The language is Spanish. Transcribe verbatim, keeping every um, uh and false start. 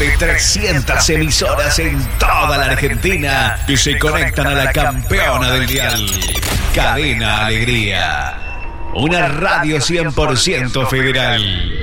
de trescientas emisoras en toda la Argentina que se conectan a la campeona del dial, Cadena Alegría. Una radio cien por ciento federal.